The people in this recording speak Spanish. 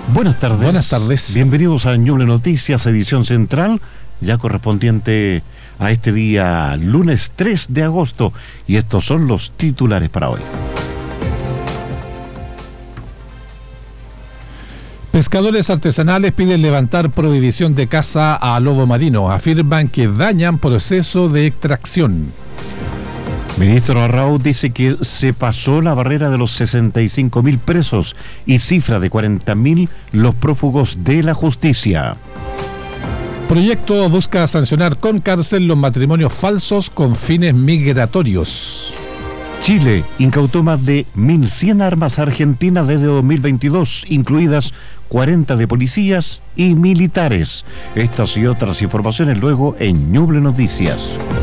Buenas tardes. Buenas tardes. Bienvenidos a Ñuble Noticias, edición central, ya correspondiente a este día, lunes 3 de agosto. Y estos son los titulares para hoy. Pescadores artesanales piden levantar prohibición de caza a lobo marino. Afirman que dañan proceso de extracción. Ministro Arrau dice que se pasó la barrera de los 65.000 presos y cifra de 40.000 los prófugos de la justicia. Proyecto busca sancionar con cárcel los matrimonios falsos con fines migratorios. Chile incautó más de 1.100 armas argentinas desde 2022, incluidas 40 de policías y militares. Estas y otras informaciones luego en Ñuble Noticias.